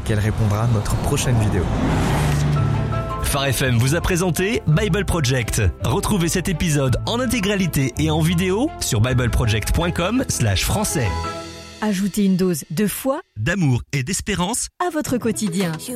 laquelle répondra notre prochaine vidéo. Phare FM vous a présenté Bible Project. Retrouvez cet épisode en intégralité et en vidéo sur bibleproject.com/français. Ajoutez une dose de foi, D'amour et d'espérance à votre quotidien.